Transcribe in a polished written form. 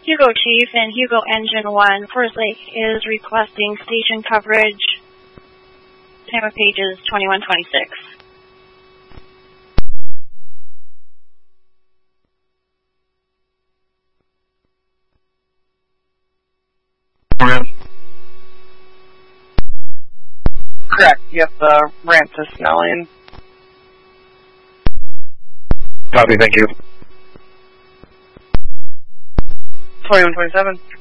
Hugo Chief and Hugo Engine 1, Forest Lake is requesting station coverage. Time of page is 21:26. Correct. Yep, the ramp to Snelling. Copy, thank you. 21:27.